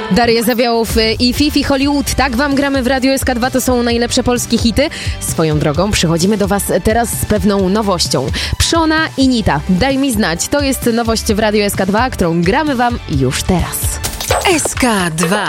Daria Zawiałow i Fifi Hollywood. Tak wam gramy w Radiu SK2, to są najlepsze polskie hity. Swoją drogą przychodzimy do was teraz z pewną nowością. Przona i Nita, daj mi znać. To jest nowość w Radiu SK2, którą gramy wam już teraz. SK2